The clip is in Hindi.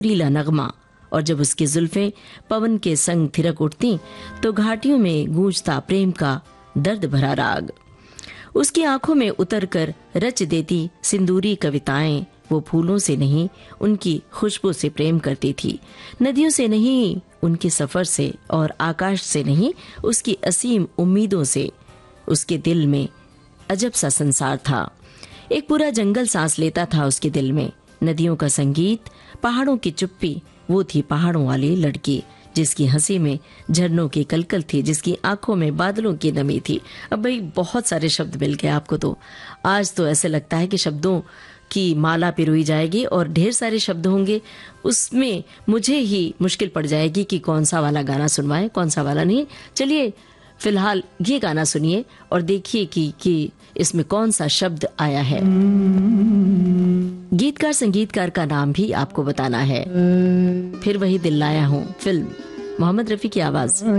रीला नगमा, और जब उसकी जुल्फें पवन के संग थिरक उठती तो घाटियों में गूंजता प्रेम का दर्द भरा राग। उसकी आंखों में उतर कर रच देती सिंदूरी कविताएं। वो फूलों से नहीं उनकी खुशबू से प्रेम करती थी, नदियों से नहीं उनके सफर से, और आकाश से नहीं उसकी असीम उम्मीदों से। उसके दिल में अजब सा संसार था, एक पूरा जंगल सांस लेता था उसके दिल में। नदियों का संगीत, पहाड़ों की चुप्पी, वो थी पहाड़ों वाली लड़की जिसकी हंसी में झरनों की कलकल थी, जिसकी आंखों में बादलों की नमी थी। अब भाई बहुत सारे शब्द मिल गए आपको, तो आज तो ऐसे लगता है कि शब्दों की माला पिरोई जाएगी और ढेर सारे शब्द होंगे, उसमें मुझे ही मुश्किल पड़ जाएगी कि कौन सा वाला गाना सुनवाएं, कौन सा वाला नहीं। चलिए फिलहाल ये गाना सुनिए और देखिए कि इसमें कौन सा शब्द आया है। गीतकार संगीतकार का नाम भी आपको बताना है। फिर वही दिल लाया हूं, फिल्म, मोहम्मद रफी की आवाज।